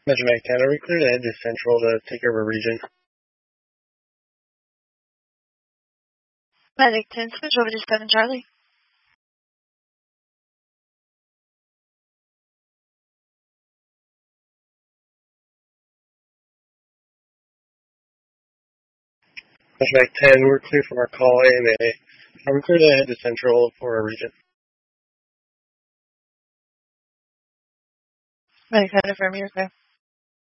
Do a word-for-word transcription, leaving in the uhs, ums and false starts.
Measure ten, are we clear to head to Central to take over region? Medic ten, switch over to seven Charlie. Measure ten, we're clear from our call A M A. Are we clear to head to Central for our region? Medic ten, affirm you're clear.